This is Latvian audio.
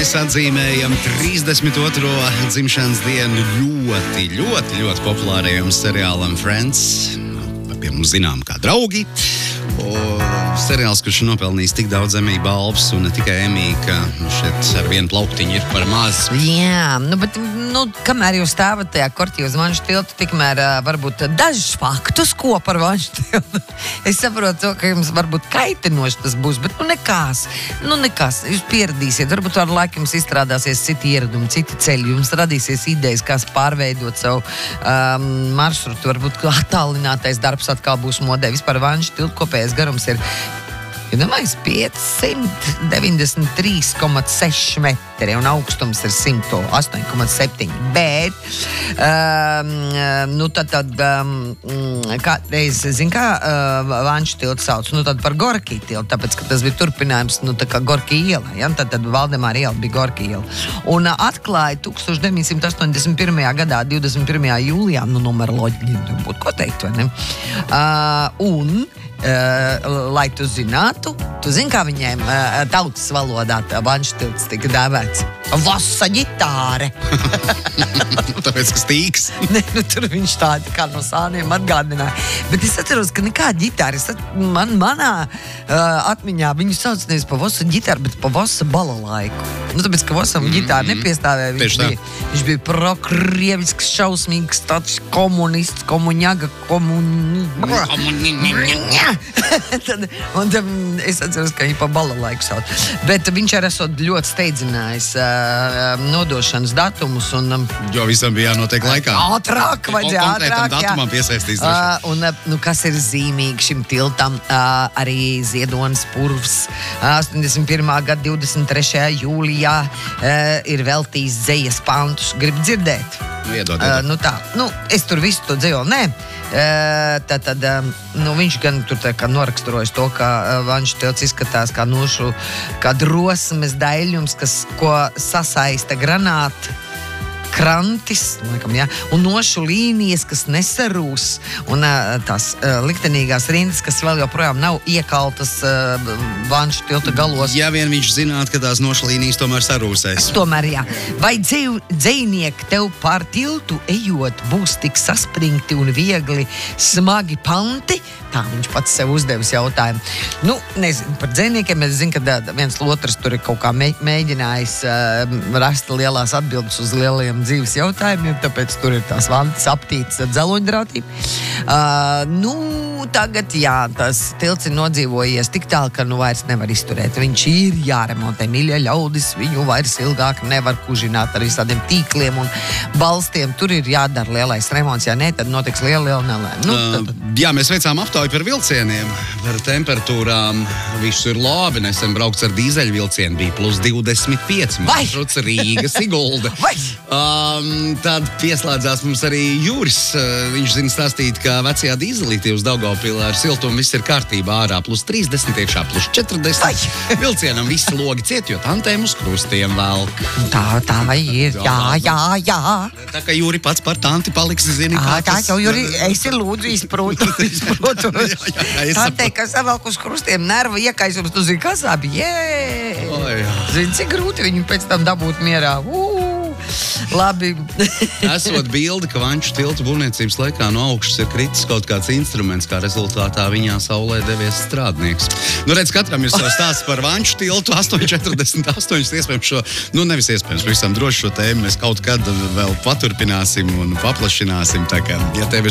mēs atzīmējam 32. dzimšanas dienu ļoti populārajam seriālam Friends. Pie mums zinām kā draugi. Seriāls, kurš nopelnījis tik daudz Emmy balvas un ne tikai Emmy, ka šeit ar vienu plauktiņu ir par maz. Jā, bet kamēr jūs stāvat tajā korķī uz Vanšu tiltu, tikmēr varbūt dažus faktus, ko par Vanšu tiltu. Es saprotu to, ka jums varbūt kaitinoši tas būs, bet nekas. Jūs pieradīsiet, varbūt ar laiku jums izstrādāsies citi ieradumi, citi ceļi, jums radīsies idejas, kā pārveidot savu maršrutu, varbūt attālinātais darbs atkal būs modē. Vispār Vanšu tiltu kopējais garums ir 593,6 metri un augstums ir 108,7. Bet, kādreiz, kā Vanšu tiltu sauc? Tad par Gorki tiltu, tāpēc, ka tas bija turpinājums, tā kā Gorki iela, ja? Tad Valdemāra iela bija Gorki iela. Un atklāja 1981. gadā, 21. jūlijā, numeroloģija, būtu ko teikt, vai ne? Lai tu zinātu, tu zini, kā viņiem tautas valodā Vanšu tilts tika dēvēts? Vasa ģitāre. Tāpēc, ka stīgs. Tur viņš tādi kā no sāniem atgādināja. Bet es atceros, ka nekā ģitāra. Manā atmiņā viņu sauc nevis pa Vasa ģitāru, bet pa Vasa balalaiku. Tāpēc, ka Vasam ģitāra nepiestāvēja. Viņš bija prokrievisks, šausmīgs, tāds komunists, komuņaga, Un es atceros, ka viņi pa balalaiku sauc. Bet viņš arī esot ļoti steidzinājis nodošanas datumus. Jo visam bija jānotiek laikā. Ātrāk, vajadzēja ātrāk. Konkrētam datumam piesaistīs. Kas ir zīmīgi šim tiltam? Arī Ziedonis Purvs 81. gada 23. jūlijā ir veltījis dzejas pantus. Grib dzirdēt? Iedod. Es tur visu to dzēju, nē. Viņš gan tur noraksturojas to, ka Vanšu tilts izskatās kā drosmes daļums, ko sasaista granāti krantis, un nošu līnijas, kas nesarūs, un tās liktenīgās rindas, kas vēl joprojām nav iekaltas Vanšu tilta galos. Ja vien viņš zinātu, ka tās nošu līnijas tomēr sarūsēs. Tomēr, jā. Vai dzejnieki tev pār tiltu ejot būs tik saspringti un viegli smagi panti? Tā viņš pats sev uzdevis jautājumu. Nezinu, par dzejniekiem es zinu, ka viens otrs tur ir kaut kā mēģinājis rast lielās atbildes uz lielajiem dzīves jautājumiem, tāpēc tur ir tās vantas aptītas ar dzeloņdrātīm. Tagad, jā, tas tilts ir nodzīvojies tik tālu, ka vairs nevar izturēt. Viņš ir jāremontē, mīļie ļaudis, viņu vairs ilgāk nevar kužināt ar visādiem tīkliem un balstiem. Tur ir jādara lielais remonts, ja ne, tad notiks liela nelēma. Jā, mēs veicām aptauju par vilcieniem, par temperatūrām. Viss ir labi, nesen braukts ar dīzeļvilcienu, bija +25. Maršruts Rīga, Sigulda. Tad pieslēdzās mums arī Juris. Viņš zina stāstīt, ka vecajā dīzelītī uz Daugavpilā ar siltumu viss ir kārtībā, ārā +30, iekšā +40. Vilcienam visi logi ciet, jo tantēm uz krustiem velk. Tā ir, jā. Tā kā Juri pats par tanti paliks, zini, kā tas. Tā jau Juri, es ir lūdzu izprotu. Tantei, kas savelk uz krustiem nervu iekaisums, tu zini, kas abi, Zini, cik grūti viņu pēc tam dabūt mierā. Labi. Esot bildi, ka Vanšu tiltu būvniecības laikā no augšas ir kritis kaut kāds instruments, kā rezultātā viņā saulē devies strādnieks. Redz, katram ir savs stāsts par Vanšu tiltu, 8.48, iespējams šo, nevis iespējams, visam droši šo tēmu mēs kaut kad vēl paturpināsim un paplašināsim, tā kā, ja tev ir